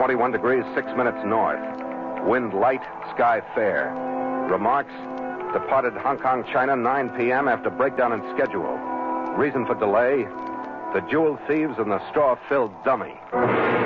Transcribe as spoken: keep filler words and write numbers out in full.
twenty-one degrees, six minutes north. Wind light, sky fair. Remarks, departed Hong Kong, China, nine p.m. after breakdown in schedule. Reason for delay, the jewel thieves and the straw-filled dummy.